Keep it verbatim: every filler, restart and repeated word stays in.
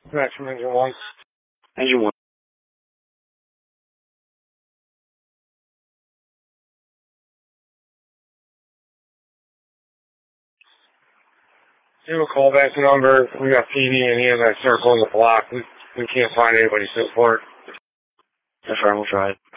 Back from engine one. Engine one. Do a callback number. We got P D and he has that circle in the block. We, we can't find anybody so far. That's right, we'll try it.